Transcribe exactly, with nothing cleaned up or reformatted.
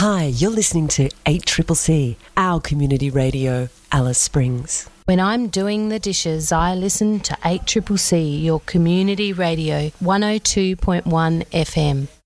Hi, you're listening to eight C C C, our community radio, Alice Springs. When I'm doing the dishes, I listen to eight C C C, your community radio, one oh two point one F M.